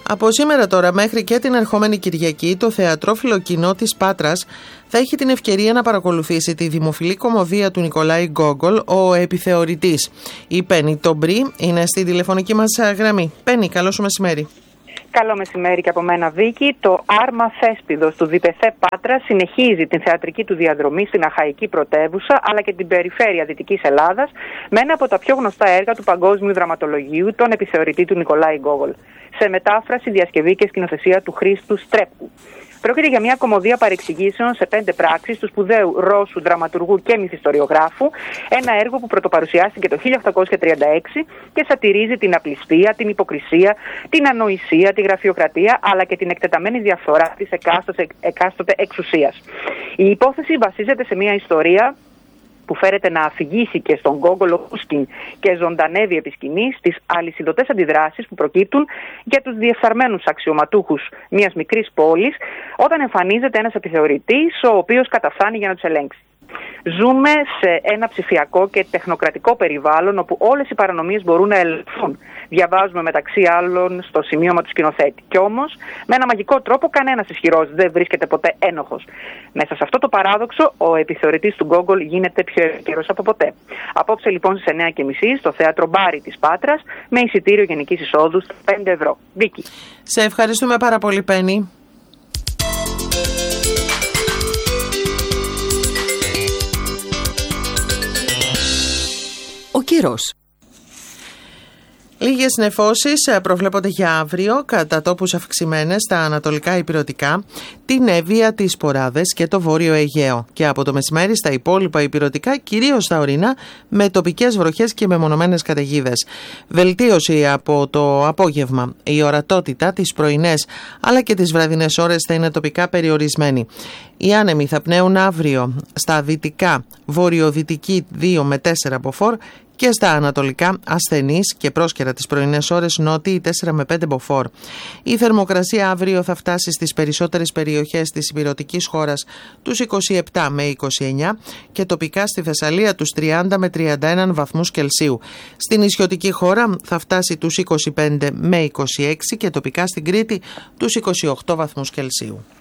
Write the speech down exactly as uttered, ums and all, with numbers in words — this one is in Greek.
Από σήμερα τώρα μέχρι και την ερχόμενη Κυριακή, το θεατρόφιλο κοινό της Πάτρας θα έχει την ευκαιρία να παρακολουθήσει τη δημοφιλή κωμωδία του Νικολάη Γκόγκολ, ο Επιθεωρητής. Η Πέννη Τομπρί είναι στη τηλεφωνική μας γραμμή. Πέννη, καλό σου μεσημέρι. Καλό μεσημέρι και από μένα, Βίκη. Το Άρμα Θέσπιδος του ΔΠΘ Πάτρα συνεχίζει την θεατρική του διαδρομή στην Αχαϊκή πρωτεύουσα αλλά και την περιφέρεια Δυτικής Ελλάδας με ένα από τα πιο γνωστά έργα του παγκόσμιου δραματολογίου, τον Επιθεωρητή του Νικολάη Γκόγκολ. Σε μετάφραση, διασκευή και σκηνοθεσία του Χρήστου Στρέπκου. Πρόκειται για μια κωμωδία παρεξηγήσεων σε πέντε πράξεις του σπουδαίου Ρώσου δραματουργού και μυθιστοριογράφου, ένα έργο που πρωτοπαρουσιάστηκε το χίλια οκτακόσια τριάντα έξι και σατυρίζει την απληστία, την υποκρισία, την ανοησία, τη γραφειοκρατία αλλά και την εκτεταμένη διαφθορά της εκάστοτε, εκάστοτε εξουσίας. Η υπόθεση βασίζεται σε μια ιστορία που φέρεται να αφηγήσει και στον Γκόγκολ ο Πούσκιν και ζωντανεύει επί σκηνής τις αλυσιδωτές αντιδράσεις που προκύπτουν για τους διεφθαρμένους αξιωματούχους μιας μικρής πόλης όταν εμφανίζεται ένας επιθεωρητής ο οποίος καταφθάνει για να τους ελέγξει. Ζούμε σε ένα ψηφιακό και τεχνοκρατικό περιβάλλον όπου όλες οι παρανομίες μπορούν να ελεγχθούν. Διαβάζουμε μεταξύ άλλων στο σημείωμα του σκηνοθέτη. Κι όμως, με ένα μαγικό τρόπο, κανένας ισχυρός δεν βρίσκεται ποτέ ένοχος. Μέσα σε αυτό το παράδοξο, ο επιθεωρητής του Γκόγκολ γίνεται πιο επίκαιρος από ποτέ. Απόψε λοιπόν στις εννιά και μισή στο θέατρο Μπάρι της Πάτρας με εισιτήριο γενικής εισόδου πέντε ευρώ. Βίκη. Σε ευχαριστούμε πάρα πολύ, Πέννη. Ο καιρός. Λίγες νεφώσεις προβλέπονται για αύριο, κατά τόπους αυξημένες στα ανατολικά ηπειρωτικά, την Εύβοια, τις Ποράδες και το Βόρειο Αιγαίο. Και από το μεσημέρι στα υπόλοιπα ηπειρωτικά, κυρίως στα ορεινά, με τοπικές βροχές και μεμονωμένες καταιγίδες. Βελτίωση από το απόγευμα. Η ορατότητα, τις πρωινές αλλά και τις βραδινές ώρες θα είναι τοπικά περιορισμένη. Οι άνεμοι θα πνέουν αύριο στα δυτικά, βορειοδυτική δύο με τέσσερα μποφόρ και στα ανατολικά ασθενείς και πρόσκαιρα τις πρωινές ώρες νότιοι τέσσερα με πέντε μποφόρ. Η θερμοκρασία αύριο θα φτάσει στις περισσότερες περιοχές της ηπειρωτικής χώρας τους είκοσι επτά με είκοσι εννιά και τοπικά στη Θεσσαλία τους τριάντα με τριάντα ένα βαθμούς Κελσίου. Στην νησιωτική χώρα θα φτάσει τους είκοσι πέντε με είκοσι έξι και τοπικά στην Κρήτη τους είκοσι οκτώ βαθμούς Κελσίου.